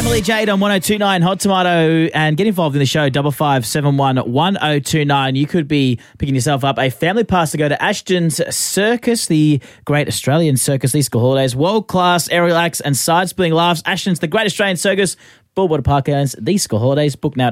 Emily Jade on 1029 Hot Tomato, and get involved in the show 5571 1029. You could be picking yourself up a family pass to go to Ashton's Circus, the great Australian circus, these school holidays. World-class aerial acts and side-splitting laughs. Ashton's the great Australian circus. Bullwater Park owns these school holidays. Book now at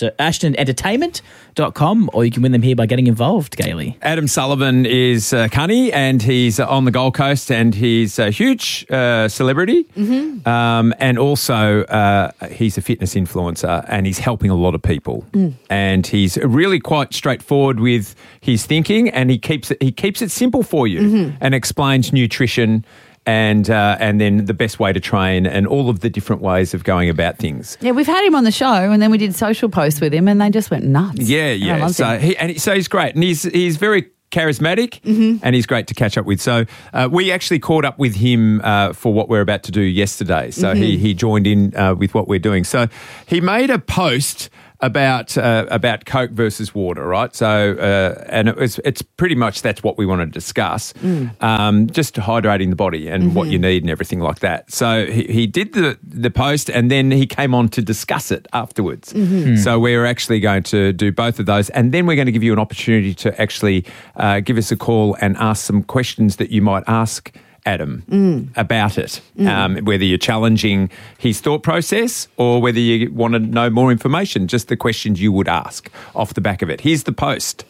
ashtonentertainment.com, or you can win them here by getting involved, Gailey. Adam Sullivan is Cunny, and he's on the Gold Coast, and he's a huge celebrity. Mm-hmm. And also he's a fitness influencer, and he's helping a lot of people. And he's really quite straightforward with his thinking, and he keeps it simple for you and explains nutrition and then the best way to train and all of the different ways of going about things. Yeah, we've had him on the show, and then we did social posts with him, and they just went nuts. Yeah. So he's great, and he's very charismatic, and he's great to catch up with. So we actually caught up with him for what we're about to do yesterday. So he joined in with what we're doing. So he made a post about Coke versus water, right? So and it's pretty much that's what we want to discuss, just hydrating the body and what you need and everything like that. So he did the post, and then he came on to discuss it afterwards. So we're actually going to do both of those, and then we're going to give you an opportunity to actually give us a call and ask some questions that you might ask Adam about it, whether you're challenging his thought process or whether you want to know more information, just the questions you would ask off the back of it. Here's the post.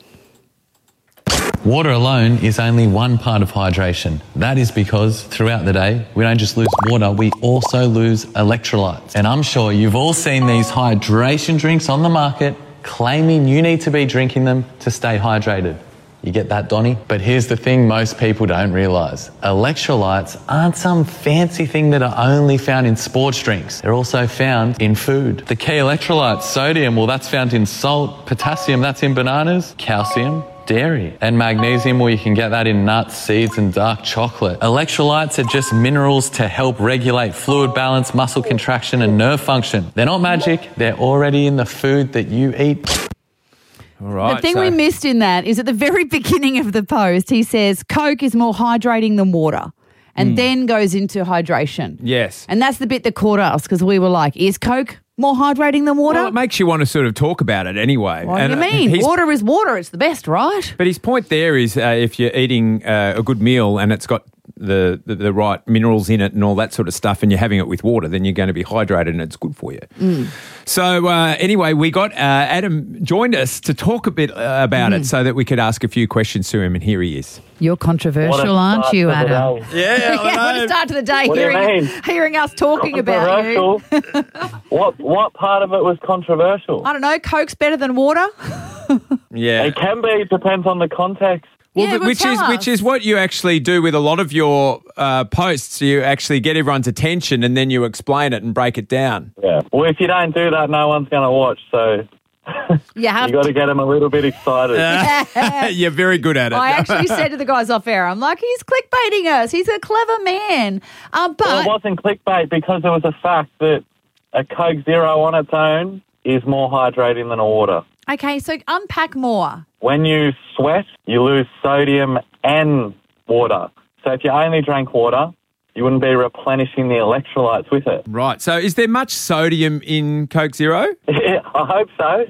Water alone is only one part of hydration. That is because throughout the day, we don't just lose water, we also lose electrolytes. And I'm sure you've all seen these hydration drinks on the market claiming you need to be drinking them to stay hydrated. You get that, Donnie? But here's the thing most people don't realise. Electrolytes aren't some fancy thing that are only found in sports drinks. They're also found in food. The key electrolytes, sodium, well, that's found in salt. Potassium, that's in bananas. Calcium, dairy. And magnesium, well, you can get that in nuts, seeds and dark chocolate. Electrolytes are just minerals to help regulate fluid balance, muscle contraction and nerve function. They're not magic. They're already in the food that you eat. All right, the thing we missed in that is at the very beginning of the post, he says Coke is more hydrating than water, and then goes into hydration. Yes. And that's the bit that caught us, because we were like, is Coke more hydrating than water? Well, it makes you want to sort of talk about it anyway. What do you mean? Water is water. It's the best, right? But his point there is if you're eating a good meal and it's got the right minerals in it and all that sort of stuff, and you're having it with water, then you're going to be hydrated and it's good for you. So anyway, we got Adam joined us to talk a bit about it so that we could ask a few questions to him, and here he is. You're controversial, aren't you, Adam? Yeah, What a start to the day, What do you mean? hearing us talking about you. What part of it was controversial? I don't know, Coke's better than water? Yeah. It can be, it depends on the context. Yeah, which is what you actually do with a lot of your posts. You actually get everyone's attention and then you explain it and break it down. Yeah. Well, if you don't do that, no one's going to watch, so you got to get them a little bit excited. You're very good at it. I actually said to the guys off air, I'm like, he's clickbaiting us. He's a clever man. But Well, it wasn't clickbait because there was a fact that a Coke Zero on its own is more hydrating than a water. Okay, so unpack more. When you sweat, you lose sodium and water. So if you only drank water, you wouldn't be replenishing the electrolytes with it. Right. So is there much sodium in Coke Zero? I hope so.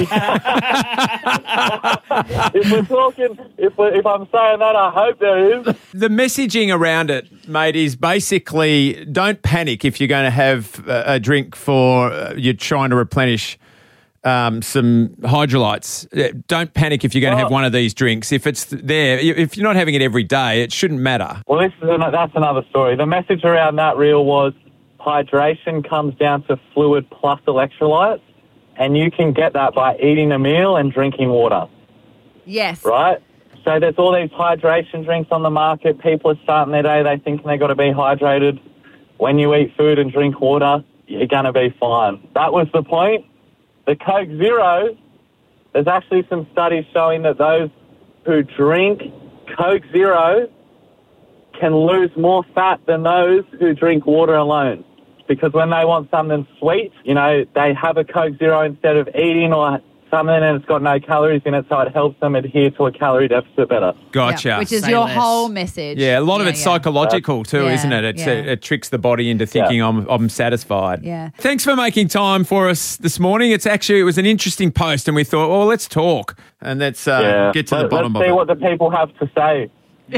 If I'm saying that, I hope there is. The messaging around it, mate, is basically don't panic if you're going to have a drink for you're trying to replenish some hydrolytes. Don't panic if you're going to have one of these drinks. If it's there, if you're not having it every day, it shouldn't matter. Well, that's another story. The message around that reel was hydration comes down to fluid plus electrolytes, and you can get that by eating a meal and drinking water. Yes. Right? So there's all these hydration drinks on the market. People are starting their day, they think they've got to be hydrated. When you eat food and drink water, you're going to be fine. That was the point. The Coke Zero, there's actually some studies showing that those who drink Coke Zero can lose more fat than those who drink water alone. Because when they want something sweet, they have a Coke Zero instead of eating or something and it's got no calories in it, so it helps them adhere to a calorie deficit better. Gotcha. Yeah, which is Say your less. whole message. Yeah, a lot of it's psychological too, Yeah, isn't it? It tricks the body into thinking I'm satisfied. Yeah. Thanks for making time for us this morning. It was an interesting post, and we thought, oh, let's talk and let's get to the bottom of Let's see it. what the people have to say.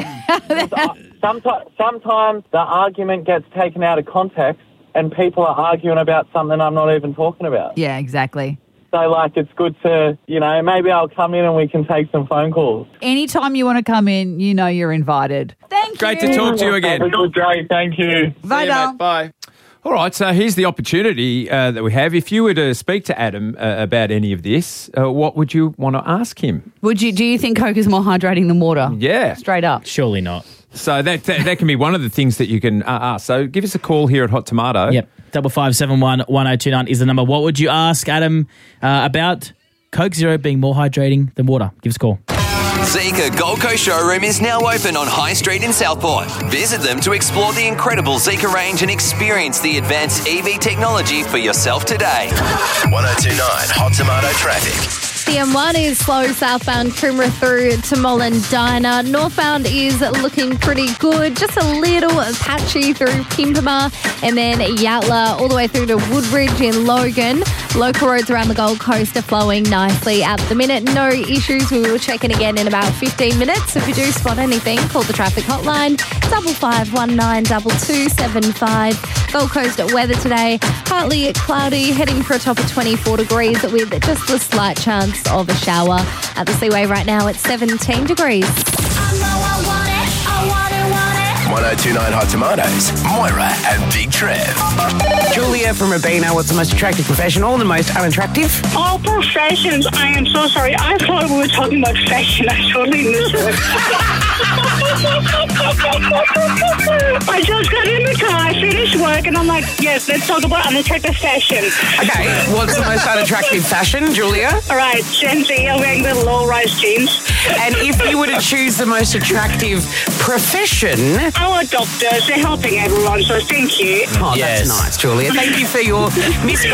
Sometimes the argument gets taken out of context and people are arguing about something I'm not even talking about. Yeah, exactly. So, like, it's good to, maybe I'll come in and we can take some phone calls. Anytime you want to come in, you know you're invited. Thank you. Great to talk to you again. Have a good day. Thank you. Bye, Dal. Bye. All right, so here's the opportunity that we have. If you were to speak to Adam about any of this, what would you want to ask him? Do you think Coke is more hydrating than water? Yeah. Straight up. Surely not. So that can be one of the things that you can ask. So give us a call here at Hot Tomato. Yep. 5571 1029 is the number. What would you ask Adam about Coke Zero being more hydrating than water? Give us a call. Zika Gold Coast showroom is now open on High Street in Southport. Visit them to explore the incredible Zika range and experience the advanced EV technology for yourself today. 1029 Hot Tomato traffic. The M1 is slow southbound Coomera through to Mullen Diner. Northbound is looking pretty good, just a little patchy through Pimpama and then Yatla all the way through to Woodbridge in Logan. Local roads around the Gold Coast are flowing nicely at the minute. No issues. We will check in again in about 15 minutes. If you do spot anything, call the traffic hotline 55192275. Gold Coast weather today, partly cloudy, heading for a top of 24 degrees with just a slight chance of a shower. At the Seaway right now, it's 17 degrees. 1029 Hot Tomatoes, Moira and Big Trev. Julia from Robina, what's the most attractive profession or the most unattractive? Oh, professions. I am so sorry. I thought we were talking about fashion. I totally missed it. I just got in the car, I finished work, and I'm like, yes, let's talk about unattractive fashion. Okay, what's the most unattractive fashion, Julia? All right, Gen Z are wearing the low-rise jeans. And if you were to choose the most attractive profession... Our doctors, they're helping everyone, so thank you. Oh, that's nice, Julia. Thank you for your